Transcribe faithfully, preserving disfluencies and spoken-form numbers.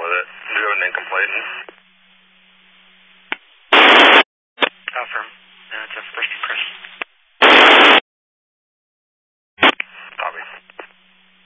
with it. Do you have a name complaint? Affirm.